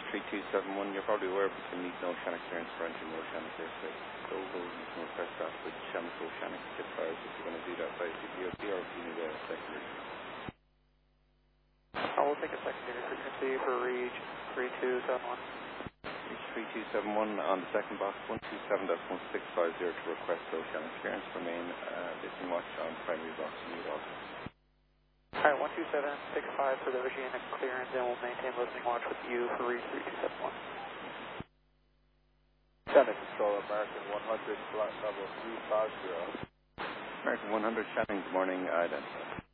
3271, you're probably aware between Neat and Oceanic clearance for engine Oceanic airspace. So you can request that with Seamus Oceanic tip fires if you're going to do that by CPOC or if you need a secondary. I will take a secondary frequency for Reach 3271. Reach 3271 on the second box, 127.1650 to request Oceanic clearance for main listen watch on primary box and lead off. Alright, 12765 for the Oceanic clearance, and we'll maintain listening watch with you for Reach 3271. Shannon Control, American 100, flight level 350. American 100, Shannon, good morning, identify.